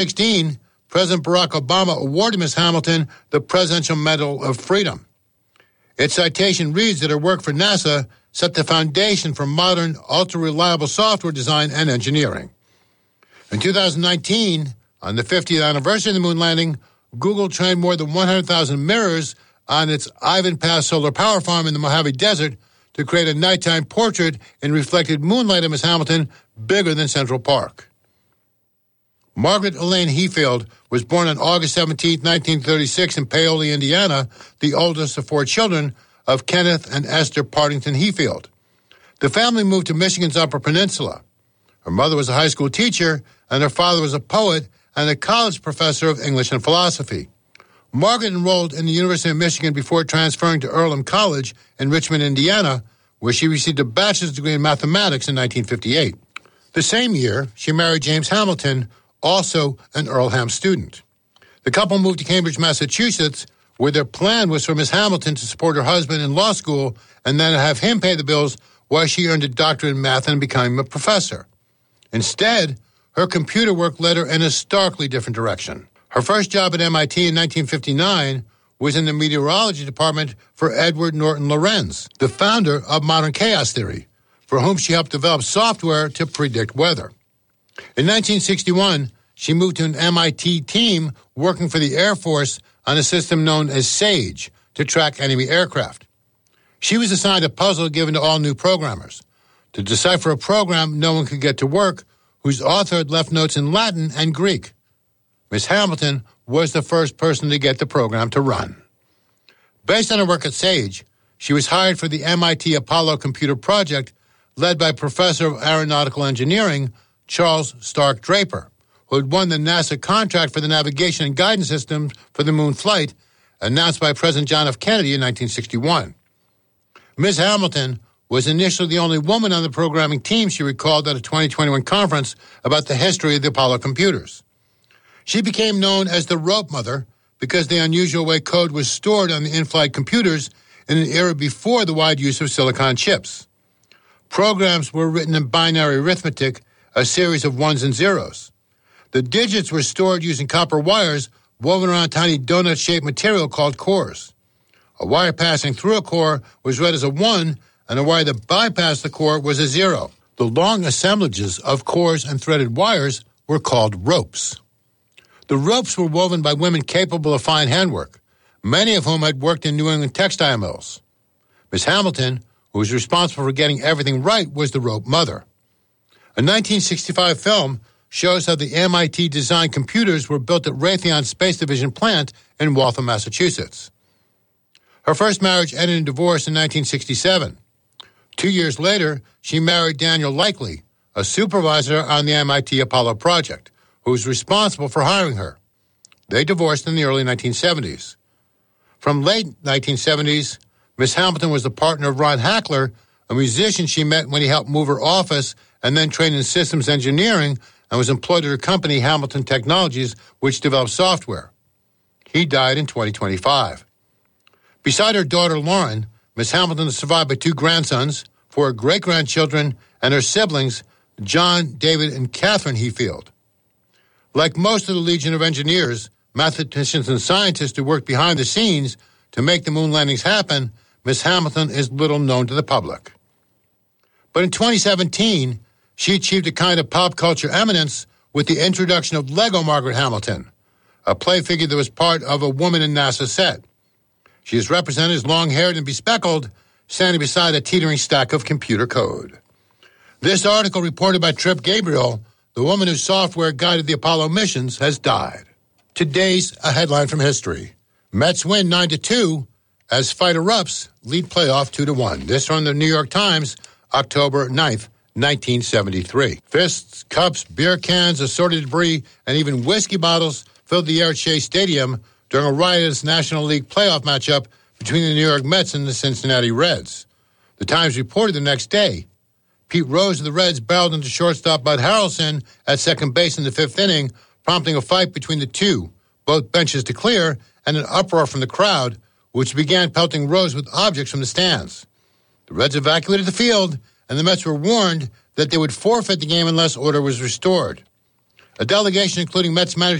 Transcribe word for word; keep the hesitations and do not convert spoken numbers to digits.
sixteen, President Barack Obama awarded Miz Hamilton the Presidential Medal of Freedom. Its citation reads that her work for NASA set the foundation for modern, ultra-reliable software design and engineering. In two thousand nineteen, on the fiftieth anniversary of the moon landing, Google trained more than one hundred thousand mirrors on its Ivan Pass solar power farm in the Mojave Desert to create a nighttime portrait in reflected moonlight of Miz Hamilton bigger than Central Park. Margaret Elaine Heafield was born on August seventeenth, nineteen thirty-six in Paoli, Indiana, the oldest of four children of Kenneth and Esther Partington Heafield. The family moved to Michigan's Upper Peninsula. Her mother was a high school teacher, and her father was a poet and a college professor of English and philosophy. Margaret enrolled in the University of Michigan before transferring to Earlham College in Richmond, Indiana, where she received a bachelor's degree in mathematics in nineteen fifty-eight. The same year, she married James Hamilton, also an Earlham student. The couple moved to Cambridge, Massachusetts, where their plan was for Miss Hamilton to support her husband in law school and then have him pay the bills while she earned a doctorate in math and became a professor. Instead, her computer work led her in a starkly different direction. Her first job at M I T in nineteen fifty-nine was in the meteorology department for Edward Norton Lorenz, the founder of modern chaos theory, for whom she helped develop software to predict weather. In nineteen sixty-one, she moved to an M I T team working for the Air Force on a system known as SAGE to track enemy aircraft. She was assigned a puzzle given to all new programmers to decipher a program no one could get to work, whose author had left notes in Latin and Greek. Miss Hamilton was the first person to get the program to run. Based on her work at SAGE, she was hired for the M I T Apollo computer project led by Professor of Aeronautical Engineering Charles Stark Draper, who had won the NASA contract for the navigation and guidance systems for the moon flight, announced by President John F. Kennedy in nineteen sixty-one. Miz Hamilton was initially the only woman on the programming team, she recalled at a twenty twenty-one conference about the history of the Apollo computers. She became known as the Rope Mother because the unusual way code was stored on the in-flight computers in an era before the wide use of silicon chips. Programs were written in binary arithmetic, a series of ones and zeros. The digits were stored using copper wires woven around tiny donut-shaped material called cores. A wire passing through a core was read as a one, and a wire that bypassed the core was a zero. The long assemblages of cores and threaded wires were called ropes. The ropes were woven by women capable of fine handwork, many of whom had worked in New England textile mills. Miss Hamilton, who was responsible for getting everything right, was the Rope Mother. A nineteen sixty-five film shows how the M I T-designed computers were built at Raytheon Space Division plant in Waltham, Massachusetts. Her first marriage ended in divorce in nineteen sixty-seven. Two years later, she married Daniel Likely, a supervisor on the M I T Apollo project, who was responsible for hiring her. They divorced in the early nineteen seventies. From late nineteen seventies, Miss Hamilton was the partner of Ron Hackler, a musician she met when he helped move her office and then trained in systems engineering and was employed at her company, Hamilton Technologies, which developed software. He died in twenty twenty-five. Beside her daughter, Lauren, Miss Hamilton is survived by two grandsons, four great-grandchildren, and her siblings, John, David, and Catherine Heafield. Like most of the Legion of Engineers, mathematicians, and scientists who work behind the scenes to make the moon landings happen, Miss Hamilton is little known to the public. But in twenty seventeen, she achieved a kind of pop culture eminence with the introduction of Lego Margaret Hamilton, a play figure that was part of a Woman in NASA set. She is represented as long-haired and bespectacled, standing beside a teetering stack of computer code. This article, reported by Trip Gabriel, the woman whose software guided the Apollo missions, has died. Today's a headline from history. Mets win nine to two as fight erupts, lead playoff two to one. This from the New York Times, October ninth, nineteen seventy-three. Fists, cups, beer cans, assorted debris, and even whiskey bottles filled the air at Shea Stadium during a riotous National League playoff matchup between the New York Mets and the Cincinnati Reds. The Times reported the next day, Pete Rose of the Reds barreled into shortstop Bud Harrelson at second base in the fifth inning, prompting a fight between the two, both benches to clear, and an uproar from the crowd, which began pelting Rose with objects from the stands. The Reds evacuated the field, and the Mets were warned that they would forfeit the game unless order was restored. A delegation including Mets manager